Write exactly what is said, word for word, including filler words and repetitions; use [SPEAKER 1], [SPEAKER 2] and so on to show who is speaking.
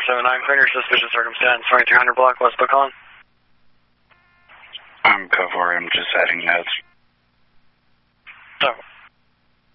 [SPEAKER 1] seven nine, clear your suspicious circumstance, twenty-three hundred block West Pecan.
[SPEAKER 2] I'm Cover, I'm just adding notes